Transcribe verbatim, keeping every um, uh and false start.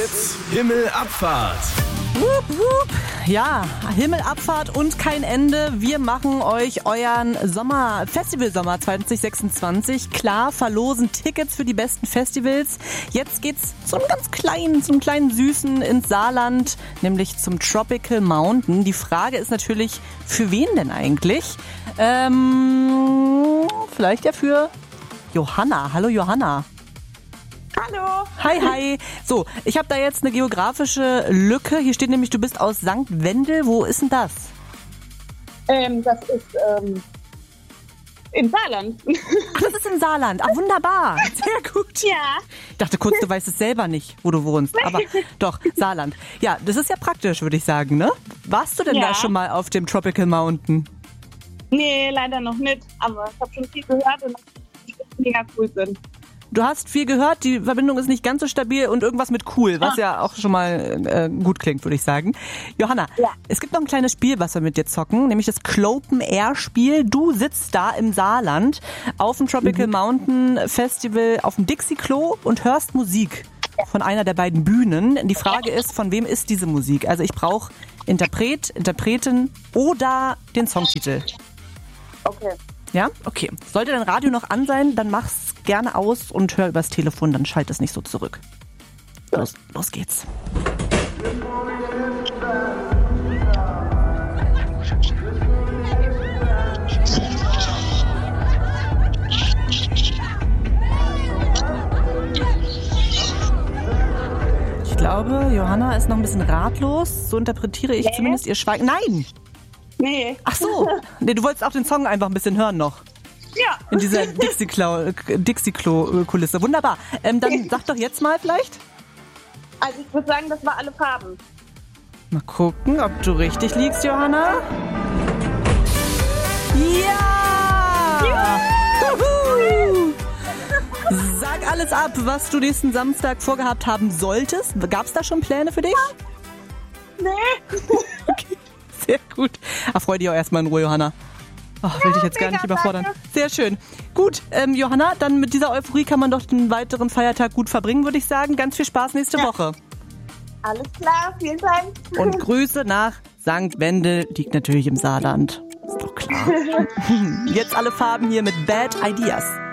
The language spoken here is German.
Hits Himmelabfahrt. Wup, wup. Ja, Himmelabfahrt und kein Ende. Wir machen euch euren Sommer, Festivalsommer zwanzig sechsundzwanzig klar, verlosen Tickets für die besten Festivals. Jetzt geht's zum ganz kleinen, zum kleinen Süßen ins Saarland, nämlich zum Tropical Mountain. Die Frage ist natürlich, für wen denn eigentlich? Ähm, vielleicht ja für Johanna. Hallo Johanna. Hallo. Hi, hi. So, ich habe da jetzt eine geografische Lücke. Hier steht nämlich, du bist aus Sankt Wendel. Wo ist denn das? Ähm, das ist ähm, im Saarland. Ach, das ist im Saarland. Ah, wunderbar. Sehr gut. Ja. Ich dachte kurz, du weißt es selber nicht, wo du wohnst. Aber doch, Saarland. Ja, das ist ja praktisch, würde ich sagen, ne? Warst du denn Ja. da schon mal auf dem Tropical Mountain? Nee, leider noch nicht. Aber ich habe schon viel gehört und dass die mega cool sind. Du hast viel gehört, die Verbindung ist nicht ganz so stabil und irgendwas mit cool, was ja auch schon mal äh, gut klingt, würde ich sagen. Johanna, Ja. es gibt noch ein kleines Spiel, was wir mit dir zocken, nämlich das Clopen Air Spiel. Du sitzt da im Saarland auf dem Tropical Mountain Festival auf dem Dixie-Klo und hörst Musik von einer der beiden Bühnen. Die Frage ist, von wem ist diese Musik? Also ich brauche Interpret, Interpretin oder den Songtitel. Okay. Ja? Okay. Sollte dein Radio noch an sein, dann mach's gerne aus und hör übers Telefon, dann schalt es nicht so zurück. Los, los geht's. Ich glaube, Johanna ist noch ein bisschen ratlos. So interpretiere ich Nee. zumindest ihr Schweigen. Nein! Nee. Ach so. Nee, du wolltest auch den Song einfach ein bisschen hören noch. Ja. In dieser Dixie-Klo- Dixie-Klo-Kulisse. Wunderbar. Ähm, dann sag doch jetzt mal vielleicht. Also ich würde sagen, das war alle Farben. Mal gucken, ob du richtig liegst, Johanna. Ja! Juhu! Sag alles ab, was du nächsten Samstag vorgehabt haben solltest. Gab es da schon Pläne für dich? Nee. Okay, sehr gut. Ach, freu dich auch erstmal in Ruhe, Johanna. Oh, will dich jetzt gar mega, nicht überfordern. danke. Sehr schön. Gut, ähm, Johanna, dann mit dieser Euphorie kann man doch den weiteren Feiertag gut verbringen, würde ich sagen. Ganz viel Spaß nächste Ja. Woche. Alles klar, vielen Dank. Und Grüße nach Sankt Wendel, liegt natürlich im Saarland. Ist doch klar. Jetzt alle Farben hier mit Bad Ideas.